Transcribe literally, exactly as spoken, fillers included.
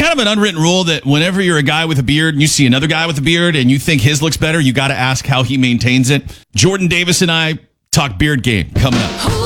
kind of an unwritten rule that whenever you're a guy with a beard and you see another guy with a beard and you think his looks better, you got to ask how he maintains it. Jordan Davis and I talk beard game coming up.